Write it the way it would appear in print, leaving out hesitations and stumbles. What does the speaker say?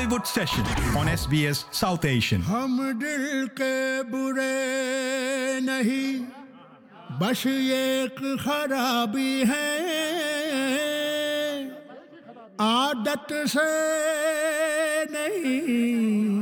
Bollywood Session on SBS South Asian. हम दिल के बुरे नहीं, बस एक खराबी है, आदत से नहीं